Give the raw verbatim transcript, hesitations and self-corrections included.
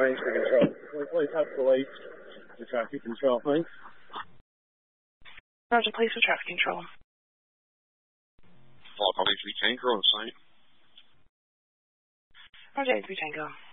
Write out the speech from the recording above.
nine for control. Please, please escalate to traffic control, thanks. Roger, please for traffic control. Foxtrot eight three Tango on site. Roger, eight three Tango.